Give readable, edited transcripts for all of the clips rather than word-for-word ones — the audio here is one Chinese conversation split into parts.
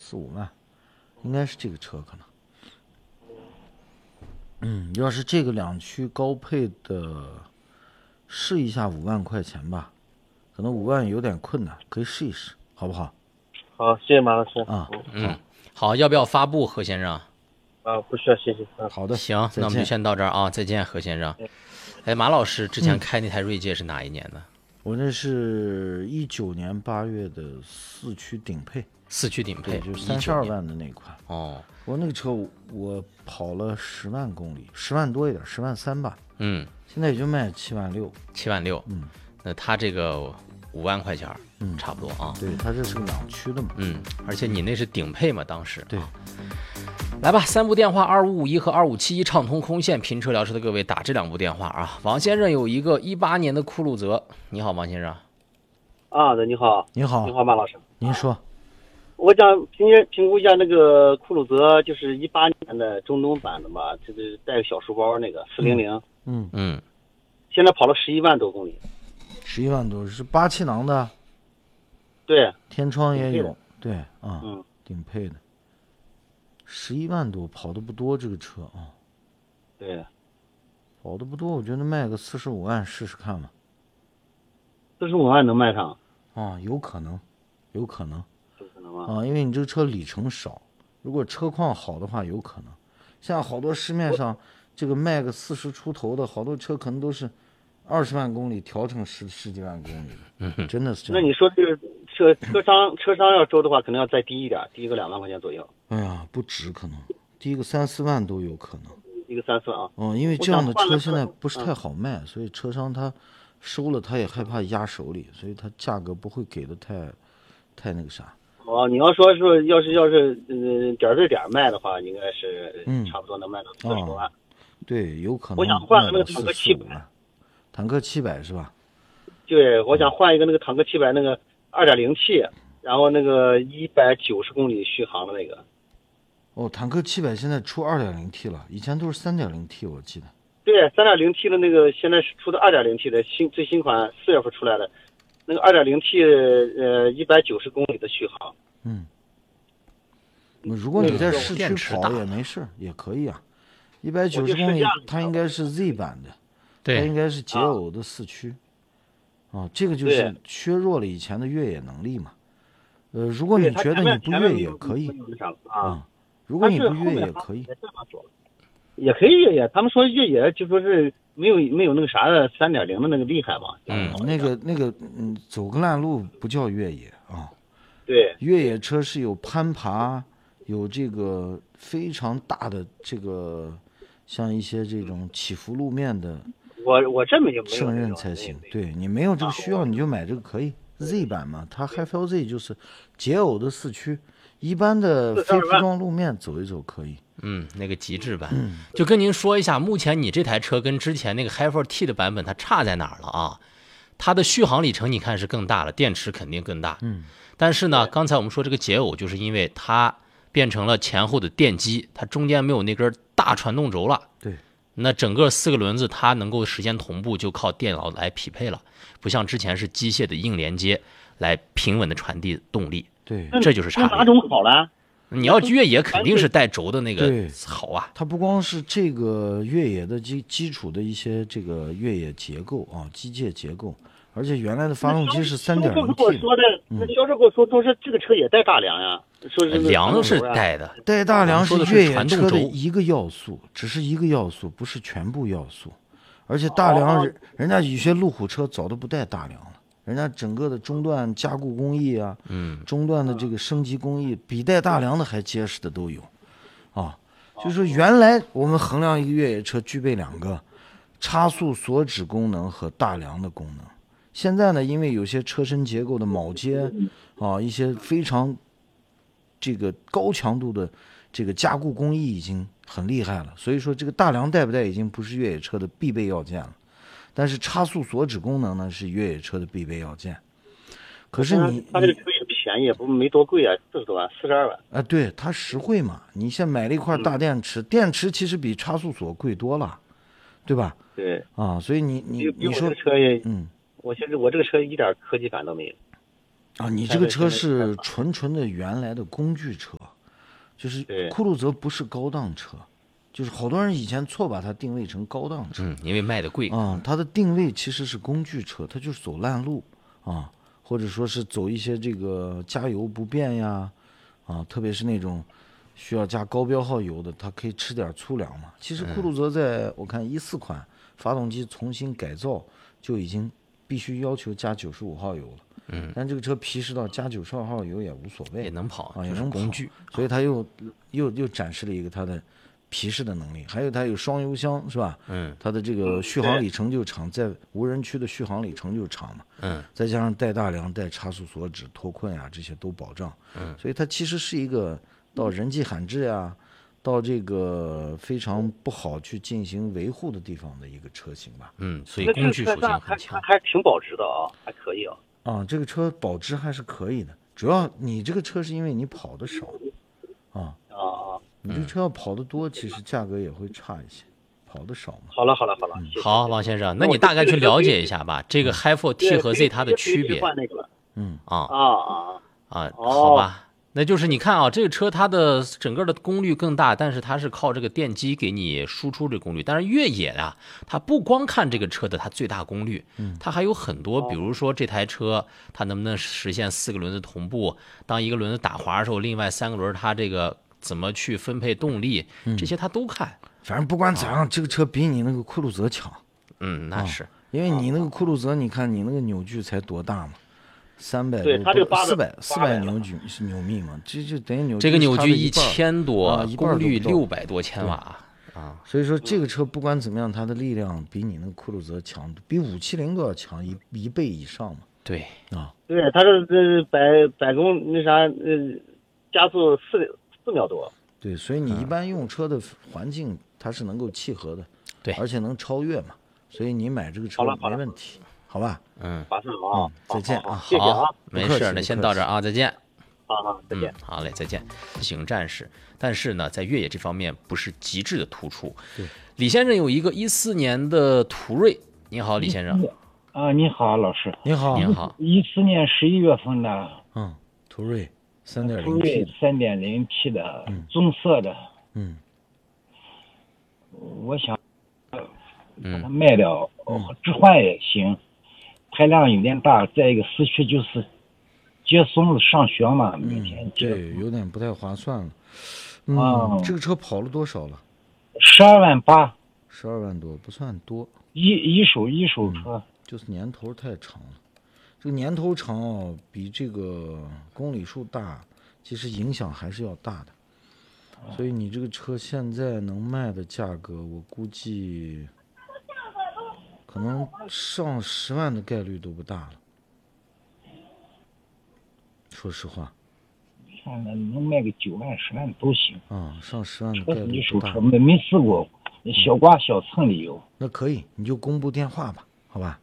4、5万，应该是这个车可能。要是这个两驱高配的，试一下5万块钱吧，可能5万有点困难，可以试一试，好不好？ 好，谢谢马老师啊。 好，要不要发布何先生？ 不需要，谢谢。 好的， 行，那我们就先到这儿啊，再见，何先生。马老师之前开那台锐界是哪一年的？ 我那是19年8月的4驱顶配 ，4驱顶配， 就是32万的那款。 哦， 我那个车我跑了10万公里，10万多一点，10万3吧。现在也就卖7万6。 7万6。那他这个5万块钱，差不多啊。 对，他这是个两驱的嘛。 而且你那是顶配嘛，当时。 对。 来吧，3部电话2551和2571畅通空线，拼车聊车的各位打这2部电话啊。王先生有一个18年的酷路泽，你好，王先生。 对，你好。 你好， 马老师。 您说。 我想评估一下那个酷路泽，就是18年的中东版的嘛，就是带个小书包那个400。现在跑了11万多公里。 11万多是8气囊的。 对。 天窗也有。对啊。顶配的。11万多跑的不多，这个车啊。 对。 跑的不多，我觉得卖个45万试试看吧。 45万能卖上？ 有可能。 有可能吗？因为你这个车里程少，如果车况好的话，有可能。像好多市面上这个卖个40出头的，好多车可能都是20万公里调成十几万公里的。真的是这样。 那你说这个车商要收的话，可能要再低一点，低个2万块钱左右。 哎呀，不止，可能低个3、4万都有可能。 一个3、4万因为这样的车现在不是太好卖，所以车商他收了他也害怕压手里，所以他价格不会给的太那个啥。 你要说要是点对点卖的话，应该是差不多能卖到40多万。 对，有可能。 我想换个那个坦克700。 坦克700是吧？ 对，我想换一个那个坦克700那个2.0T，然后那个190公里续航的那个。 坦克700现在出2.0T 了，以前都是3.0T， 我记得。 对，3.0T 的那个现在是出的2.0T 的最新款4月份出来的，那个2.0T 190公里的续航。 如果你在市区跑也没事，也可以啊。190公里它应该是 Z 版的，它应该是解耦的4驱。这个就是削弱了以前的越野能力嘛。如果你觉得你不越野可以如果你不越野可以， 也可以越野。他们说越野就说是没有那个啥的3.0的那个厉害嘛。 那个走个烂路不叫越野啊。 对， 越野车是有攀爬，有这个非常大的这个像一些这种起伏路面的。 我这么就没有胜任才行。对，你没有这个需要，你就买这个可以。Z 版嘛，它 Hi-Fi Z 就是解耦的4驱，一般的非铺装路面走一走可以。 那个极致版。就跟您说一下，目前你这台车跟之前那个 Hi-4T 的版本它差在哪儿了啊？它的续航里程你看是更大了，电池肯定更大。但是呢，刚才我们说这个解耦，就是因为它变成了前后的电机，它中间没有那根大传动轴了。 对。 那整个4个轮子它能够实现同步，就靠电脑来匹配了，不像之前是机械的硬连接来平稳的传递动力。 对， 这就是差别。 哪种好了？ 你要越野肯定是带轴的那个好啊。 它不光是这个越野的基础的一些这个越野结构啊，机械结构，而且原来的发动机是3.0T 的。 那销售跟我说这个车也带大梁呀。 梁是带的， 带大梁是越野车的一个要素，只是一个要素，不是全部要素。而且大梁人家有些路虎车早都不带大梁了，人家整个的中段加固工艺啊，中段的这个升级工艺比带大梁的还结实的都有就是说原来我们衡量一个越野车具备2个差速锁止功能和大梁的功能。现在呢，因为有些车身结构的铆接一些非常这个高强度的这个加固工艺已经很厉害了，所以说这个大梁带不带已经不是越野车的必备要件了。但是差速锁止功能呢是越野车的必备要件。可是它这个车也便宜，也没多贵啊，40多万，42万。 对，它实惠嘛。你现在买了一块大电池，电池其实比差速锁贵多了，对吧？ 对所以你说车也我这个车一点科技感都没有。 你这个车是纯的原来的工具车， 就是酷路泽不是高档车，就是好多人以前错把它定位成高档车， 因为卖的贵啊，它的定位其实是工具车，它就是走烂路啊，或者说是走一些这个加油不便呀，啊，特别是那种需要加高标号油的，它可以吃点粗粮嘛。其实酷路泽在我看14款发动机重新改造就已经必须要求加95号油了，但这个车皮实到加92号油也无所谓， 也能跑啊，也能工具， 所以它又展示了一个它的皮实的能力，还有它有双油箱是吧？它的这个续航里程就长，在无人区的续航里程就长嘛，再加上带大梁、带差速锁止、脱困啊这些都保障，所以它其实是一个到人迹罕至呀，到这个非常不好去进行维护的地方的一个车型吧。 所以工具属性很强， 还挺保值的啊，还可以啊。 啊，这个车保值还是可以的，主要你这个车是因为你跑的少，你这个车要跑得多，其实价格也会差一些，跑得少嘛。 好了，谢谢好，王先生，那你大概去了解一下吧，这个 Hi4T 和 Z 它的区别。好吧。那就是你看啊，这个车它的整个的功率更大，但是它是靠这个电机给你输出这个功率。但是越野啊，它不光看这个车的它最大功率，它还有很多，比如说这台车它能不能实现4个轮子同步，当一个轮子打滑的时候，另外3个轮它这个怎么去分配动力，这些它都看。 反正不管咋样，这个车比你那个酷路泽强。 那是， 因为你那个酷路泽，你看你那个扭矩才多大嘛。300 对，它这个 400牛米嘛，这就等于扭矩这个扭矩1000多，功率 600 多千瓦啊。所以说这个车不管怎么样，它的力量比你那个酷路泽强，比570都要强一倍以上嘛。 对啊， 对，它是百公那啥加速4秒多。 对，所以你一般用车的环境它是能够契合的， 对， 而且能超越嘛，所以你买这个车没问题。好吧， 划算啊， 再见啊， 谢谢啊， 没事，那先到这儿啊，再见。 好，再见。 好嘞，再见。型战士，但是呢，在越野这方面不是极致的突出。 对， 李先生有一个14年的途锐，你好，李先生。 你好，老师。 你好， 你好。 14年11月份的， 途锐 3.0T， 途锐 3.0T 的，棕色的，我想把它卖掉，置换也行。排量有点大，再一个市区就是接孙子上学嘛，每天对，有点不太划算了。这个车跑了多少了 ？12万8。 12万多不算多， 一手车， 就是年头太长了。这个年头长比这个公里数大，其实影响还是要大的。所以你这个车现在能卖的价格，我估计可能上10万的概率都不大了，说实话。 看能卖个9万10万都行上10万的概率不大。 车没试过，小刮小蹭里有。 那可以，你就公布电话吧，好吧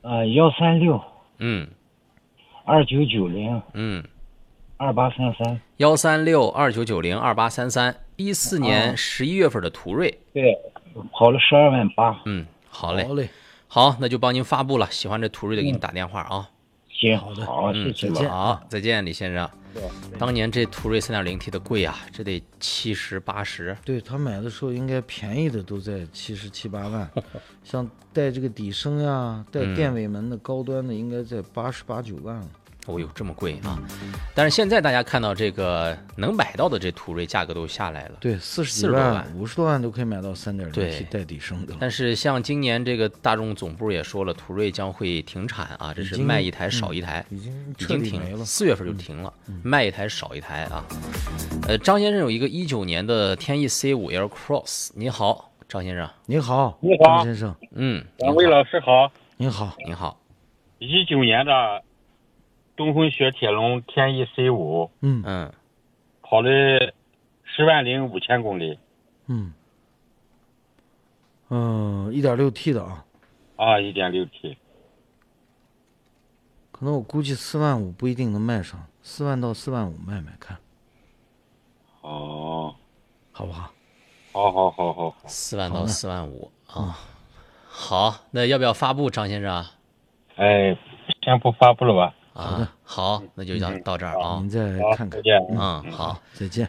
？13629902833 1362990 2833 14年11月份的途锐， 对，跑了12万8。 好嘞， 好嘞。 好，那就帮您发布了。喜欢这途锐的，给你打电话啊。 行，好，谢谢。 好，再见，李先生。当年这途锐 3.0T 的贵啊，这得70、80。 对，他买的时候应该便宜的都在77、8万，像带这个底升呀、带电尾门的高端的，应该在88、9万了。 哦呦，这么贵啊！但是现在大家看到这个能买到的这途锐价格都下来了， 对，40多万、50多万都可以买到3.0T 带底升的。 但是像今年这个大众总部也说了，途锐将会停产啊，这是卖一台少一台， 已经停了 ，4月份就停了，卖一台少一台啊。张先生有一个19年的天翼 C5 Air Cross， 你好，张先生。 你好，张先生。 两位老师好。 您好， 您好。 19年的东风雪铁龙天翼 C5， 跑了10万0 5000公里。 1.6T 的啊。 1.6T。 可能我估计4万5不一定能卖上，4万到4万5卖看。好不好？ 好。 4万到4万5啊。好，那要不要发布，张先生？ 先不发布了吧。 好的， 好，那就到这儿啊。 您再看看。 好， 再见。